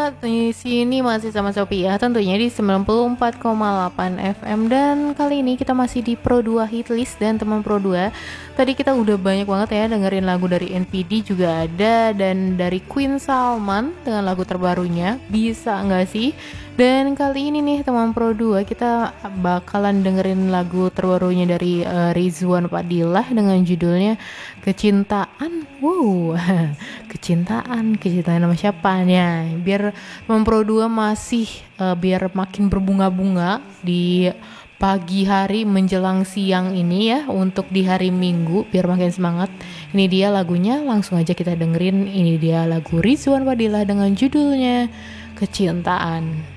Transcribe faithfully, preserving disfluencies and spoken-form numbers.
di sini masih sama Sophia tentunya di sembilan puluh empat koma delapan F M, dan kali ini kita masih di Pro dua Hitlist. Dan teman Pro dua, tadi kita udah banyak banget ya dengerin lagu dari N P D juga ada, dan dari Queen Salman dengan lagu terbarunya Bisa Nggak Sih. Dan kali ini nih teman Pro dua, kita bakalan dengerin lagu terbarunya dari uh, Rizwan Fadilah dengan judulnya Kecintaan. Wow, kecintaan, kecintaan sama siapa nih? Biar teman Pro dua masih uh, biar makin berbunga-bunga di pagi hari menjelang siang ini ya, untuk di hari Minggu biar makin semangat. Ini dia lagunya, langsung aja kita dengerin. Ini dia lagu Rizwan Fadilah dengan judulnya Kecintaan.